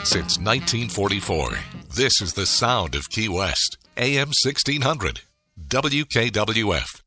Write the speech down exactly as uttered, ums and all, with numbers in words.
Since nineteen forty-four, this is the sound of Key West. A M sixteen hundred. W K W F.